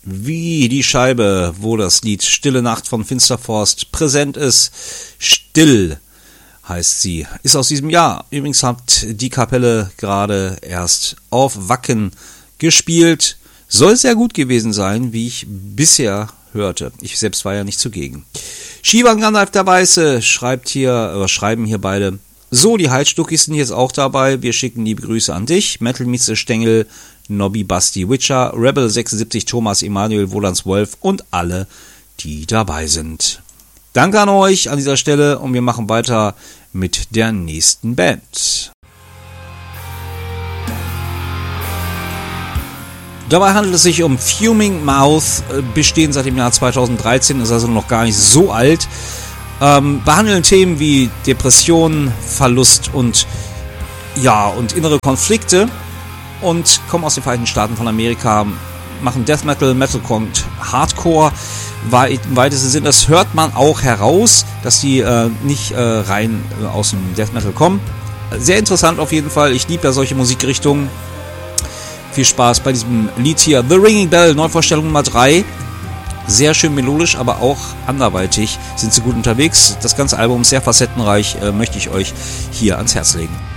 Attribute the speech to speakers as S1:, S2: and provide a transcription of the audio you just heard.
S1: wie die Scheibe, wo das Lied Stille Nacht von Finsterforst präsent ist. Still heißt sie. Ist aus diesem Jahr. Übrigens hat die Kapelle gerade erst auf Wacken gespielt. Soll sehr gut gewesen sein, wie ich bisher hörte. Ich selbst war ja nicht zugegen. Shivan Gandalf der Weiße schreiben hier beide. So, die Halsstuckis sind jetzt auch dabei. Wir schicken liebe Grüße an dich. Metal Meets the Stengel, Nobby Basti Witcher, Rebel 76, Thomas Emanuel, Wolans Wolf und alle, die dabei sind. Danke an euch an dieser Stelle und wir machen weiter mit der nächsten Band. Dabei handelt es sich um Fuming Mouth, bestehen seit dem Jahr 2013, ist also noch gar nicht so alt. Behandeln Themen wie Depressionen, Verlust und innere Konflikte und kommen aus den Vereinigten Staaten von Amerika, machen Death Metal, Metalcore und Hardcore. Im weitesten Sinne, das hört man auch heraus, dass die nicht rein aus dem Death Metal kommen. Sehr interessant auf jeden Fall, ich liebe ja solche Musikrichtungen. Viel Spaß bei diesem Lied hier. The Ringing Bell, Neuvorstellung Nummer 3. Sehr schön melodisch, aber auch anderweitig sind sie gut unterwegs. Das ganze Album sehr facettenreich, möchte ich euch hier ans Herz legen.